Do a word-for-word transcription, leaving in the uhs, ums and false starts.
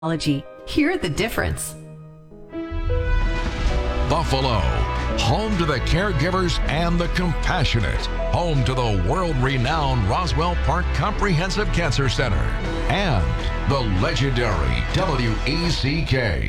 Hear the difference. Buffalo, home to the caregivers and the compassionate, home to the world-renowned Roswell Park Comprehensive Cancer Center, and the legendary W E C K.